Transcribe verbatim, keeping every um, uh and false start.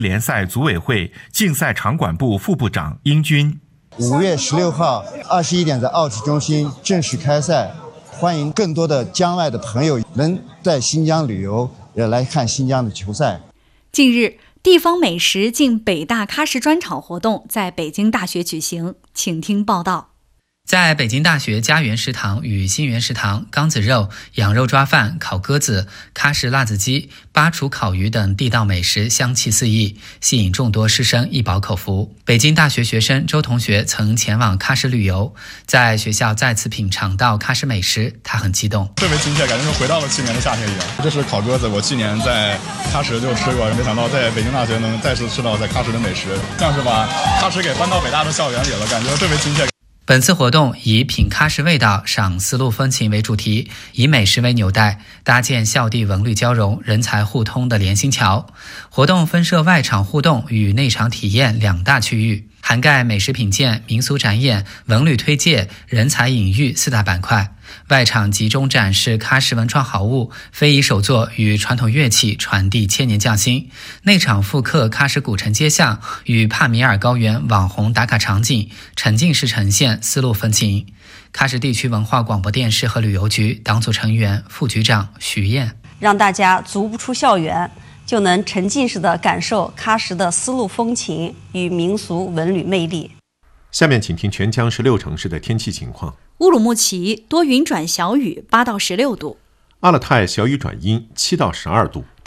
联赛组委会竞赛场馆部副部长殷军。 五月十六号二十一点在奥体中心正式开赛，欢迎更多的疆外的朋友能在新疆旅游，也来看新疆的球赛。 近日，地方美食进北大喀什专场活动在北京大学举行，请听报道。 在北京大学家园食堂与新园食堂，缸子肉、羊肉抓饭、烤鸽子、喀什辣子鸡、巴楚烤鱼等地道美食香气四溢，吸引众多师生一饱口福。北京大学学生周同学曾前往喀什旅游，在学校再次品尝到喀什美食，他很激动， 特别亲切，感觉是回到了去年的夏天一样。这是烤鸽子，我去年在喀什就吃过，没想到在北京大学能再次吃到在喀什的美食，像是把喀什给搬到北大的校园里了，感觉特别亲切。 本次活动以品喀什味道、赏丝路风情为主题，以美食为纽带，搭建校地文旅交融、人才互通的联心桥。活动分设外场互动与内场体验两大区域，涵盖美食品鉴、民俗展演、文旅推介、人才隐喻四大板块。外场集中展示喀什文创好物、非遗手作与传统乐器，传递千年匠心。内场复刻喀什古城街巷与帕米尔高原网红打卡场景，沉浸式呈现丝路风情。喀什地区文化广播电视和旅游局党组成员、副局长徐燕， 让大家足不出校园就能沉浸式的感受喀什的丝路风情与民俗文旅魅力。 下面请听全疆十六城市的天气情况。 乌鲁木齐多云转小雨，八到十六度； 阿勒泰小雨转阴，七到十二度；